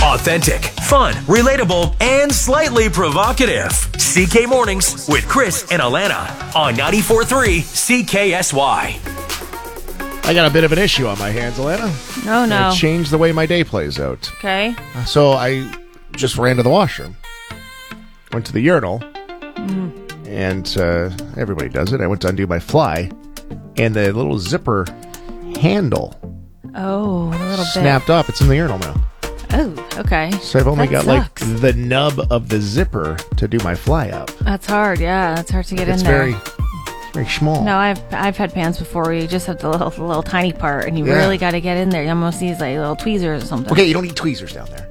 Authentic, fun, relatable, and slightly provocative. CK Mornings with Chris and Alana on 94.3 CKSY. I got a bit of an issue on my hands, Alana. Oh, no. It changed the way my day plays out. Okay. So I just ran to the washroom. Went to the urinal. And everybody does it. I went to undo my fly. And the little zipper handle Oh, a little snapped off. It's in the urinal now. Oh, okay. So I've only got sucks. like the nub of the zipper to do my fly up. That's hard, yeah. That's hard to get It's in there. very small. No, I've had pants before where you just have the little tiny part, and you Yeah. really got to get in there. You almost need like little tweezers or something. Okay, you don't need tweezers down there.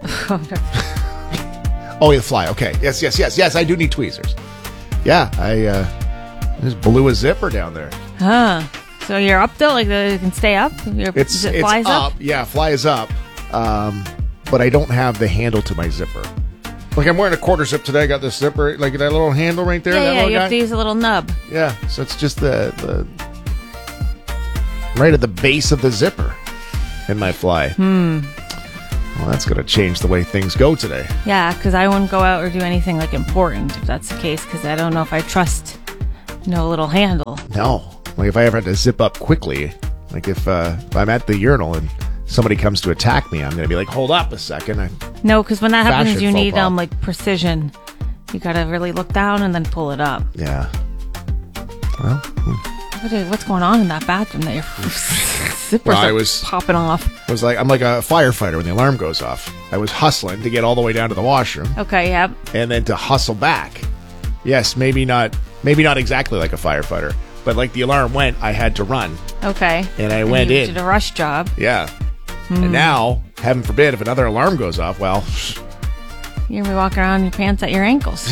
Oh, the fly. Okay. Yes. I do need tweezers. Yeah, I just blew a zipper down there. Huh. So you're up though? Like it can stay up? It's flies up? Yeah, fly is up. But I don't have the handle to my zipper. Like I'm wearing a quarter zip today. I got this zipper, like that little handle right there. Yeah, that you have to use a little nub. Yeah, so it's just the right at the base of the zipper in my fly. Well, that's going to change the way things go today. Yeah, because I wouldn't go out or do anything like important if that's the case, because I don't know if I trust no little handle. No. Like if I ever had to zip up quickly, like if I'm at the urinal and somebody comes to attack me, I'm going to be like, hold up a second. No, because when that happens, Fashion you faux need pas. like precision. You got to really look down and then pull it up. Yeah. Well, What's going on in that bathroom that your zippers are popping off? I'm like a firefighter when the alarm goes off. I was hustling to get all the way down to the washroom. Okay, yep. And then to hustle back. Yes, maybe not exactly like a firefighter, but like the alarm went, I had to run. Okay. And I went you in. did a rush job. Yeah. And now, heaven forbid, if another alarm goes off, well, You're going to be walking around in your pants at your ankles.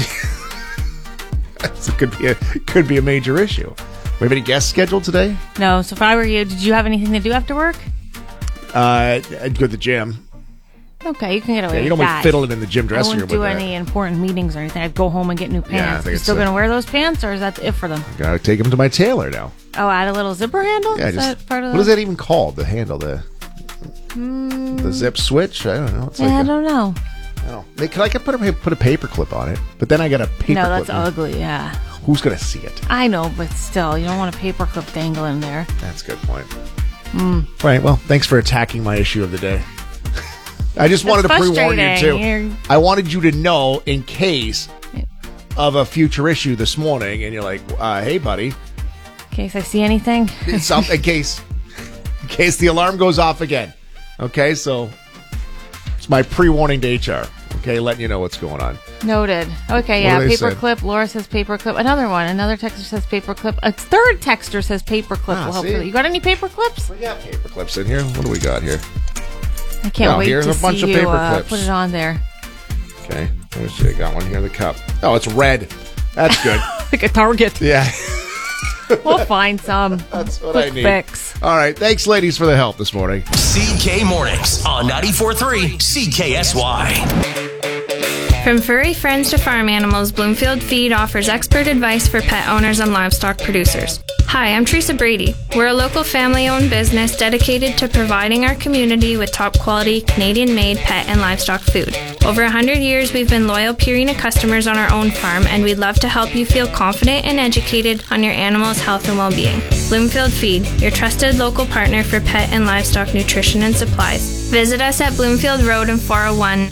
it could be a major issue. We have any guests scheduled today? No, so if I were you, did you have anything to do after work? I'd go to the gym. Okay, you can get away Yeah, you with don't that. be fiddling in the gym dressing I room wouldn't do with any important meetings or anything. I'd go home and get new I pants. think You it's still going to wear those pants, or is that it for them? that. Gotta take them to my tailor now. Oh, add a little zipper handle? Yeah, Is that part of what is that even called? The handle, the zip switch? I don't know. It's I don't know. I could put a paper clip on it, but then I got a paper No, clip. that's ugly, yeah. Who's gonna see it? I know, but still, you don't want a paper clip dangling there. That's a good point. Right. Well, thanks for attacking my issue of the day. I just wanted to pre-warn you too. I wanted you to know in case of a future issue this morning, and you're like, "Hey, buddy," In case I see anything. in case the alarm goes off again. Okay, so it's my pre-warning to HR. Okay, letting you know what's going on. Noted. Okay, What yeah, do they paper say? clip. Laura says paper clip. Another one. Another texter says paper clip. A third texter says paper clip will help see? with it. You got any paper clips? We got paper clips in here. What do we got here? I can't wait here's to a bunch see of you paper clips. put it on there. Okay, let me see. I got one here. The cup. Oh, it's red. That's good. Like a Target. Yeah. We'll find some. That's what Quick I need. fix. All right. Thanks, ladies, for the help this morning. CK Mornings on 94.3 CKSY. From furry friends to farm animals, Bloomfield Feed offers expert advice for pet owners and livestock producers. Hi, I'm Teresa Brady. We're a local family-owned business dedicated to providing our community with top-quality, Canadian-made pet and livestock food. Over 100 years, we've been loyal Purina customers on our own farm, and we'd love to help you feel confident and educated on your animal's health and well-being. Bloomfield Feed, your trusted local partner for pet and livestock nutrition and supplies. Visit us at Bloomfield Road and 401.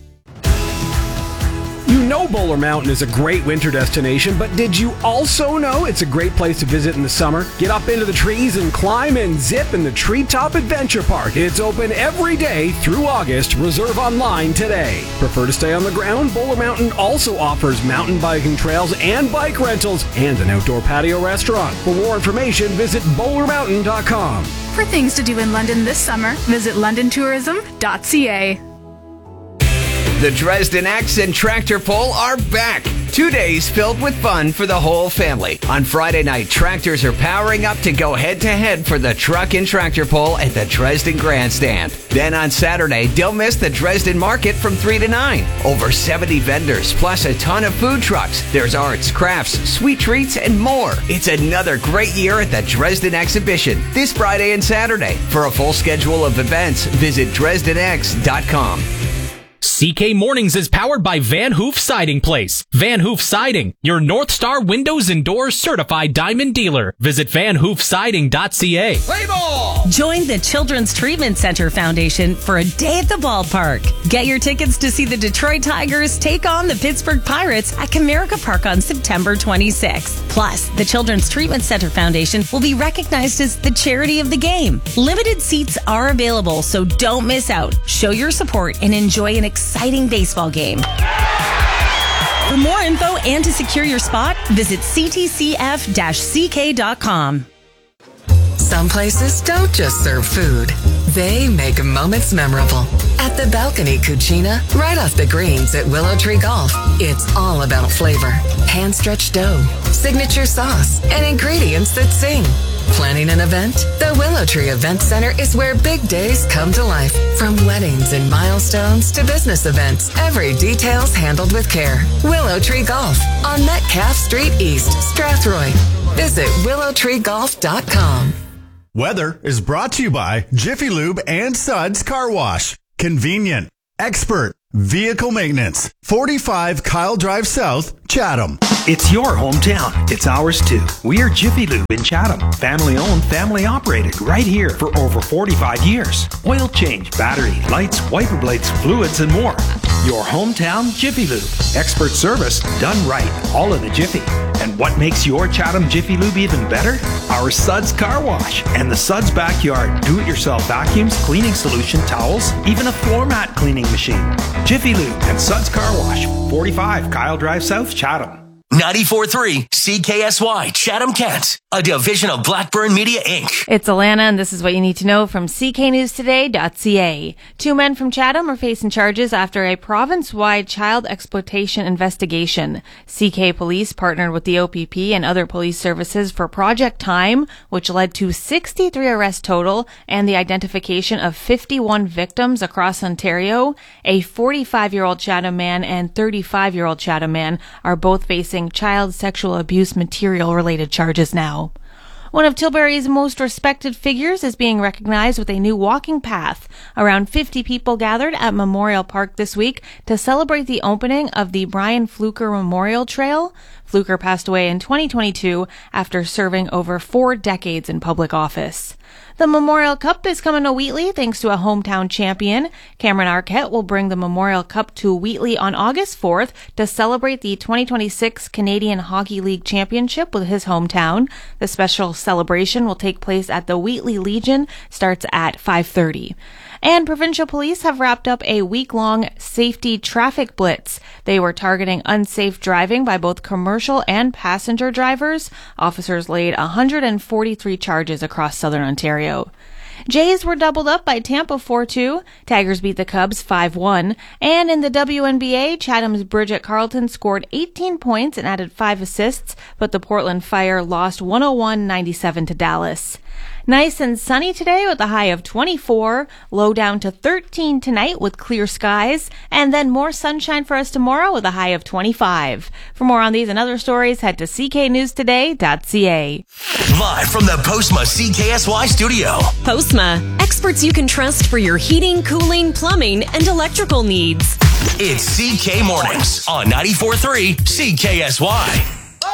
You know Bowler Mountain is a great winter destination, but did you also know it's a great place to visit in the summer? Get up into the trees and climb and zip in the Treetop Adventure Park. It's open every day through August. Reserve online today. Prefer to stay on the ground? Bowler Mountain also offers mountain biking trails and bike rentals and an outdoor patio restaurant. For more information, visit bowlermountain.com. For things to do in London this summer, visit londontourism.ca. The Dresden X and Tractor Pull are back. 2 days filled with fun for the whole family. On Friday night, tractors are powering up to go head-to-head for the Truck and Tractor Pull at the Dresden Grandstand. Then on Saturday, don't miss the Dresden Market from 3 to 9. Over 70 vendors, plus a ton of food trucks. There's arts, crafts, sweet treats, and more. It's another great year at the Dresden Exhibition this Friday and Saturday. For a full schedule of events, visit DresdenX.com. CK Mornings is powered by Van Hoof Siding Place. Van Hoof Siding, your North Star windows and doors certified diamond dealer. Visit vanhoofsiding.ca. Play ball! Join the Children's Treatment Center Foundation for a day at the ballpark. Get your tickets to see the Detroit Tigers take on the Pittsburgh Pirates at Comerica Park on September 26th. Plus, the Children's Treatment Center Foundation will be recognized as the charity of the game. Limited seats are available, so don't miss out. Show your support and enjoy an exciting baseball game. For more info and to secure your spot, visit ctcf-ck.com. Some places don't just serve food. They make moments memorable. At the Balcony Cucina, right off the greens at Willow Tree Golf, it's all about flavor. Hand-stretched dough, signature sauce, and ingredients that sing. Planning an event? The Willow Tree Event Center is where big days come to life. From weddings and milestones to business events, every detail's handled with care. Willow Tree Golf on Metcalf Street East, Strathroy. Visit willowtreegolf.com. Weather is brought to you by Jiffy Lube and Suds Car Wash. Convenient, expert, vehicle maintenance. 45 Kyle Drive South, Chatham. It's your hometown. It's ours too. We are Jiffy Lube in Chatham. Family owned, family operated, right here for over 45 years. Oil change, battery, lights, wiper blades, fluids, and more. Your hometown Jiffy Lube. Expert service done right. All in the Jiffy. And what makes your Chatham Jiffy Lube even better? Our Suds Car Wash and the Suds Backyard Do-It-Yourself vacuums, cleaning solution, towels, even a floor mat cleaning machine. Jiffy Lube and Suds Car Wash. 45 Kyle Drive South, Chatham. 94.3 CKSY Chatham-Kent, a division of Blackburn Media, Inc. It's Alana, and this is what you need to know from cknewstoday.ca. 2 men from Chatham are facing charges after a province-wide child exploitation investigation. CK Police partnered with the OPP and other police services for Project Time, which led to 63 arrests total and the identification of 51 victims across Ontario. A 45-year-old Chatham man and 35-year-old Chatham man are both facing child sexual abuse material-related charges now. One of Tilbury's most respected figures is being recognized with a new walking path. Around 50 people gathered at Memorial Park this week to celebrate the opening of the Brian Fluker Memorial Trail. Fluker passed away in 2022 after serving over 4 decades in public office. The Memorial Cup is coming to Wheatley thanks to a hometown champion. Cameron Arquette will bring the Memorial Cup to Wheatley on August 4th to celebrate the 2026 Canadian Hockey League Championship with his hometown. The special celebration will take place at the Wheatley Legion, starts at 5:30. And provincial police have wrapped up a week-long safety traffic blitz. They were targeting unsafe driving by both commercial and passenger drivers. Officers laid 143 charges across southern Ontario. Jays were doubled up by Tampa 4-2. Tigers beat the Cubs 5-1. And in the WNBA, Chatham's Bridget Carlton scored 18 points and added 5 assists, but the Portland Fire lost 101-97 to Dallas. Nice and sunny today with a high of 24, low down to 13 tonight with clear skies, and then more sunshine for us tomorrow with a high of 25. For more on these and other stories, head to cknewstoday.ca. Live from the Postma CKSY studio. Postma, experts you can trust for your heating, cooling, plumbing, and electrical needs. It's CK Mornings on 94.3 CKSY.